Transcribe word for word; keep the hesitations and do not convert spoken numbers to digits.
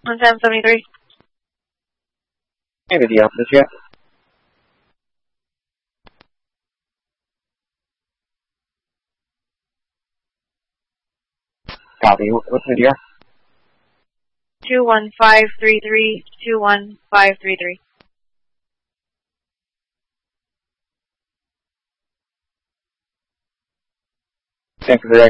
one seven seventy-three. Maybe the opposite, yeah. Copy. What's the D R? two one five three three, two one five three three. Thanks for the